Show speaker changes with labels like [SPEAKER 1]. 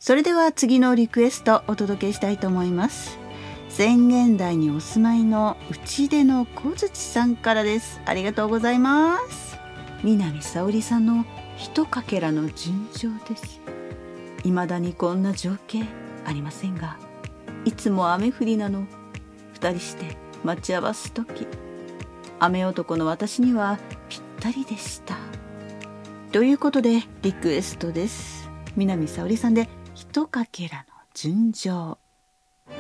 [SPEAKER 1] それでは次のリクエストお届けしたいと思います。宣言台にお住まいの内出の小槌さんからです。ありがとうございます。南沙織さんのひとかけらの純情です。未だにこんな情景ありませんが、いつも雨降りなの二人して待ち合わすとき、雨男の私にはぴったりでした。ということでリクエストです。南沙織さんでひとかけらの純情。